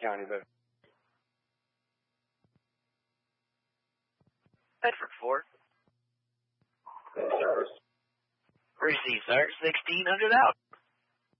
County vote. Bedford 4. Service. Receive, sir. 1600 out.